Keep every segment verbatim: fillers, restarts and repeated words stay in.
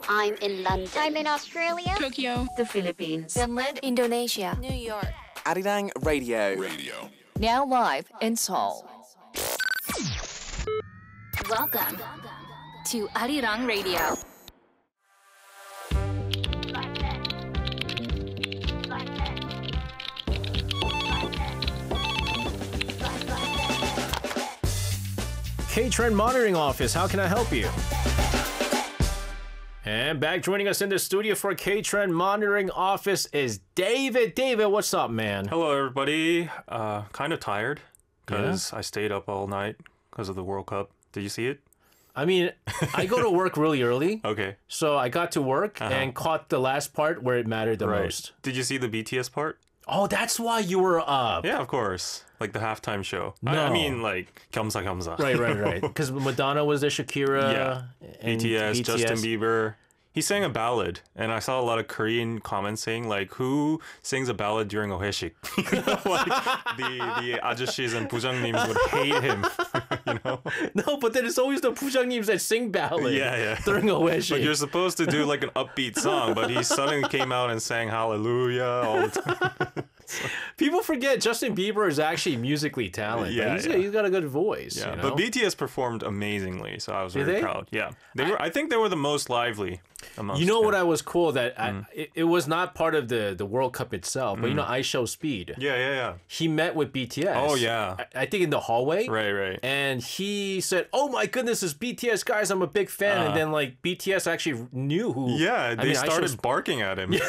I'm in London. I'm in Australia. Tokyo. The Philippines. Finland. Indonesia. New York. Arirang Radio. Radio. Now live in Seoul. Welcome to Arirang Radio. K-Trend Monitoring Office, how can I help you? And back joining us in the studio for K-Trend Monitoring Office is David. David, what's up, man? Hello, everybody. Uh, kind of tired because yeah? I stayed up all night because of the World Cup. Did you see it? I mean, I go to work really early. Okay. So I got to work Uh-huh. and caught the last part where it mattered the Right. most. Did you see the B T S part? Oh, that's why you were up. Yeah, of course. Like the halftime show. No. I, I mean, like, Kyomsa Kyomsa. Right, right, right. Because Madonna was there, Shakira. Yeah. And B T S, B T S. Justin Bieber. He sang a ballad, and I saw a lot of Korean comments saying, like, who sings a ballad during a 회식? Like, the, the 아저씨s and 부장님s would hate him, you know? No, but then it's always the 부장님s that sing ballad Yeah, yeah. during a 회식. Like, you're supposed to do, like, an upbeat song, but he suddenly came out and sang hallelujah all the time. People forget Justin Bieber is actually musically talented. Yeah, he's, yeah. he's got a good voice. Yeah, you know? but B T S performed amazingly, so I was Did very they? proud. Yeah, they were. I think they were the most lively amongst. You know them. what I was cool that Mm. I, it, it was not part of the, the World Cup itself, but you know, I Show Speed. Yeah, yeah, yeah. He met with B T S. Oh, yeah. I, I think in the hallway. Right, right. And he said, "Oh my goodness, it's B T S, guys! I'm a big fan." Uh-huh. And then like B T S actually knew who. Yeah, they I mean, I started Show- barking at him.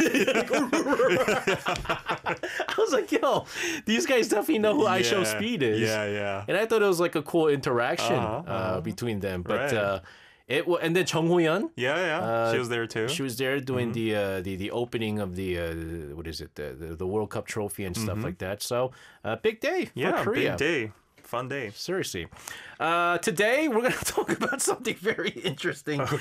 I was like, "Yo, these guys definitely know who I Show Yeah, Speed is." Yeah, yeah. And I thought it was like a cool interaction Uh-huh, uh, uh-huh. between them. But Right. uh, it wa- and then Chung Ho-yeon. Yeah, yeah. Uh, she was there too. She was there doing the, uh, the the opening of the uh, what is it the, the the World Cup trophy and stuff like that. So uh, big day for yeah, Korea. big day, fun day. Seriously. Uh, today we're gonna talk about something very interesting.